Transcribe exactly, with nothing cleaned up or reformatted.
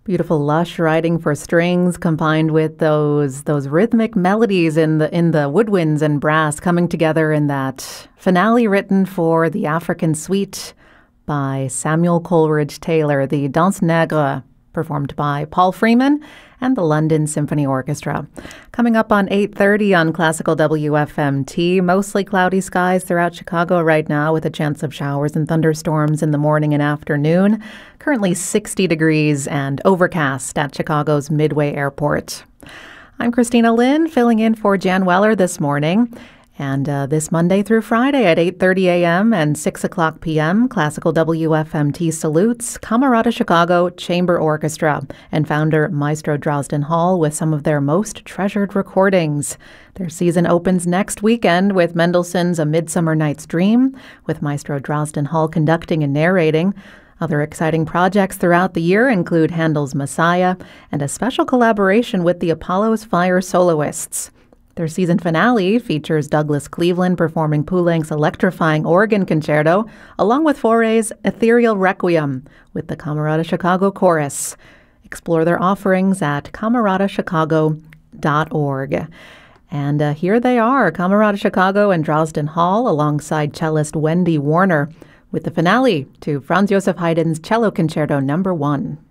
Beautiful, lush writing for strings combined with those those rhythmic melodies in the in the woodwinds and brass coming together in that finale written for the African Suite by Samuel Coleridge Taylor, the Danse Negre, performed by Paul Freeman and the London Symphony Orchestra. Coming up on eight thirty on Classical W F M T, mostly cloudy skies throughout Chicago right now with a chance of showers and thunderstorms in the morning and afternoon. Currently sixty degrees and overcast at Chicago's Midway Airport. I'm Christina Lynn, filling in for Jan Weller this morning. And uh, this Monday through Friday at eight thirty a.m. and six o'clock p.m., Classical W F M T salutes Camerata Chicago Chamber Orchestra and founder Maestro Drosden Hall with some of their most treasured recordings. Their season opens next weekend with Mendelssohn's A Midsummer Night's Dream, with Maestro Drosden Hall conducting and narrating. Other exciting projects throughout the year include Handel's Messiah and a special collaboration with the Apollo's Fire soloists. Their season finale features Douglas Cleveland performing Poulenc's electrifying organ concerto, along with Fauré's Ethereal Requiem with the Camerata Chicago Chorus. Explore their offerings at camerata chicago dot org. And uh, here they are, Camerata Chicago and Drosden Hall, alongside cellist Wendy Warner, with the finale to Franz Joseph Haydn's Cello Concerto Number One.